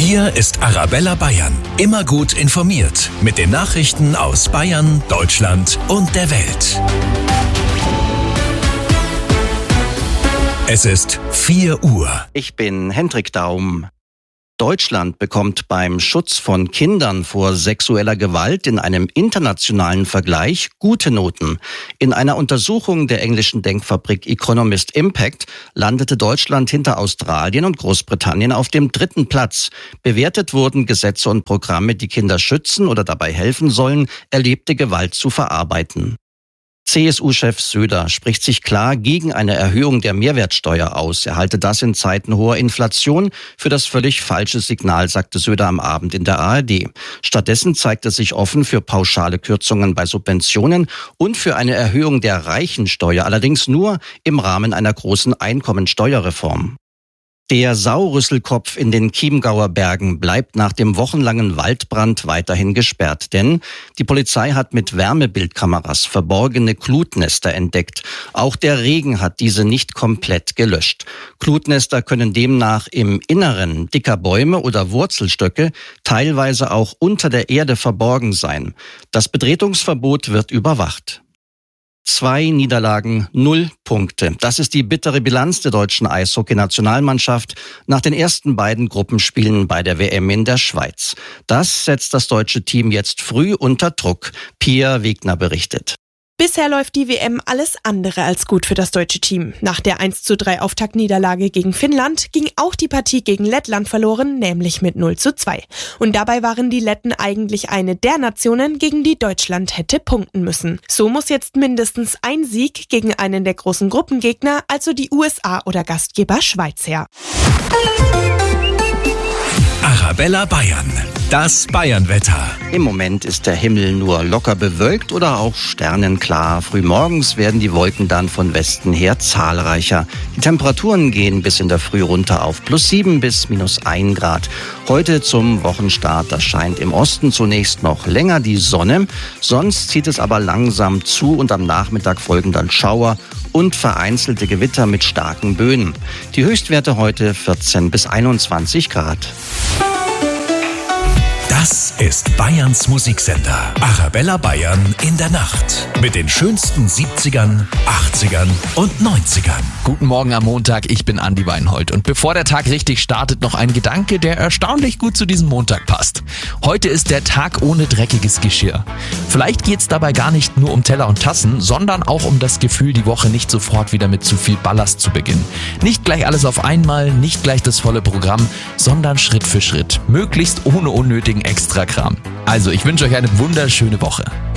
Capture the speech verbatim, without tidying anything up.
Hier ist Arabella Bayern. Immer gut informiert mit den Nachrichten aus Bayern, Deutschland und der Welt. Es ist vier Uhr. Ich bin Hendrik Daum. Deutschland bekommt beim Schutz von Kindern vor sexueller Gewalt in einem internationalen Vergleich gute Noten. In einer Untersuchung der englischen Denkfabrik Economist Impact landete Deutschland hinter Australien und Großbritannien auf dem dritten Platz. Bewertet wurden Gesetze und Programme, die Kinder schützen oder dabei helfen sollen, erlebte Gewalt zu verarbeiten. C S U-Chef Söder spricht sich klar gegen eine Erhöhung der Mehrwertsteuer aus. Er halte das in Zeiten hoher Inflation für das völlig falsche Signal, sagte Söder am Abend in der A R D. Stattdessen zeigt er sich offen für pauschale Kürzungen bei Subventionen und für eine Erhöhung der Reichensteuer, allerdings nur im Rahmen einer großen Einkommensteuerreform. Der Saurüsselkopf in den Chiemgauer Bergen bleibt nach dem wochenlangen Waldbrand weiterhin gesperrt, denn die Polizei hat mit Wärmebildkameras verborgene Glutnester entdeckt. Auch der Regen hat diese nicht komplett gelöscht. Glutnester können demnach im Inneren dicker Bäume oder Wurzelstöcke, teilweise auch unter der Erde verborgen sein. Das Betretungsverbot wird überwacht. Zwei Niederlagen, null Punkte. Das ist die bittere Bilanz der deutschen Eishockey-Nationalmannschaft nach den ersten beiden Gruppenspielen bei der W M in der Schweiz. Das setzt das deutsche Team jetzt früh unter Druck. Pia Wegner berichtet. Bisher läuft die W M alles andere als gut für das deutsche Team. Nach der eins zu drei Auftaktniederlage gegen Finnland ging auch die Partie gegen Lettland verloren, nämlich mit null zu zwei. Und dabei waren die Letten eigentlich eine der Nationen, gegen die Deutschland hätte punkten müssen. So muss jetzt mindestens ein Sieg gegen einen der großen Gruppengegner, also die U S A oder Gastgeber Schweiz, her. Arabella Bayern. Das Bayernwetter. Im Moment ist der Himmel nur locker bewölkt oder auch sternenklar. Frühmorgens werden die Wolken dann von Westen her zahlreicher. Die Temperaturen gehen bis in der Früh runter auf plus sieben bis minus ein Grad. Heute zum Wochenstart, da scheint im Osten zunächst noch länger die Sonne. Sonst zieht es aber langsam zu und am Nachmittag folgen dann Schauer und vereinzelte Gewitter mit starken Böen. Die Höchstwerte heute vierzehn bis einundzwanzig Grad. Das ist Bayerns Musiksender. Arabella Bayern in der Nacht. Mit den schönsten siebzigern, achtzigern und neunzigern. Guten Morgen am Montag, ich bin Andi Weinhold. Und bevor der Tag richtig startet, noch ein Gedanke, der erstaunlich gut zu diesem Montag passt. Heute ist der Tag ohne dreckiges Geschirr. Vielleicht geht's dabei gar nicht nur um Teller und Tassen, sondern auch um das Gefühl, die Woche nicht sofort wieder mit zu viel Ballast zu beginnen. Nicht gleich alles auf einmal, nicht gleich das volle Programm, sondern Schritt für Schritt. Möglichst ohne unnötigen Extrakram. Also, ich wünsche euch eine wunderschöne Woche.